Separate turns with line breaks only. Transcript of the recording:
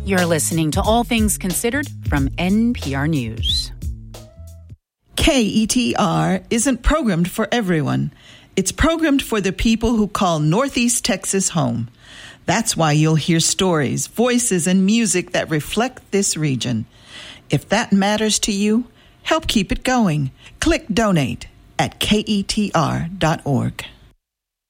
You're listening to All Things Considered from NPR News.
KETR isn't programmed for everyone. It's programmed for the people who call Northeast Texas home. That's why you'll hear stories, voices, and music that reflect this region. If that matters to you, help keep it going. Click donate at ketr.org.